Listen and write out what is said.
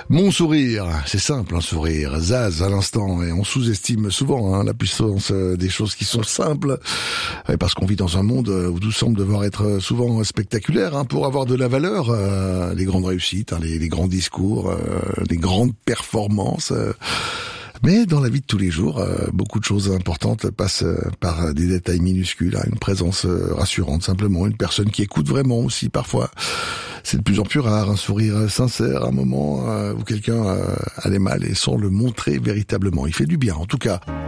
Mon sourire, c'est simple, un sourire, Zaz à l'instant, et on sous-estime souvent la puissance des choses qui sont simples, parce qu'on vit dans un monde où tout semble devoir être souvent spectaculaire pour avoir de la valeur, les grandes réussites, les grands discours, les grandes performances. Mais dans la vie de tous les jours, beaucoup de choses importantes passent par des détails minuscules, une présence rassurante simplement, une personne qui écoute vraiment aussi parfois. C'est de plus en plus rare, un sourire sincère, un moment où quelqu'un allait mal et sans le montrer véritablement. Il fait du bien en tout cas.